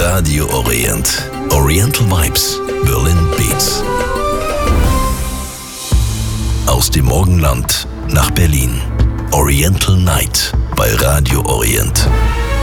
Radio Orient. Oriental Vibes, Berlin Beats. Aus dem Morgenland nach Berlin. Oriental Night bei Radio Orient.